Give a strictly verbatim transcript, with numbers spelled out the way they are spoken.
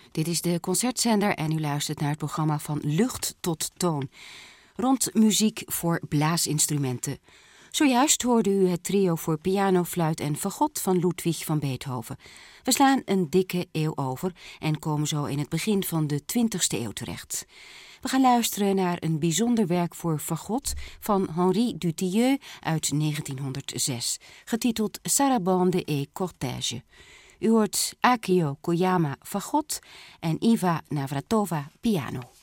Dit is de Concertzender en u luistert naar het programma Van Lucht tot Toon. Rond muziek voor blaasinstrumenten. Zojuist hoorde u het trio voor piano, fluit en fagot van Ludwig van Beethoven. We slaan een dikke eeuw over en komen zo in het begin van de twintigste eeuw terecht. We gaan luisteren naar een bijzonder werk voor fagot van Henri Dutilleux uit negentienhonderdzes, getiteld Sarabande et Cortège. U hoort Akio Koyama fagot en Iva Navratova piano.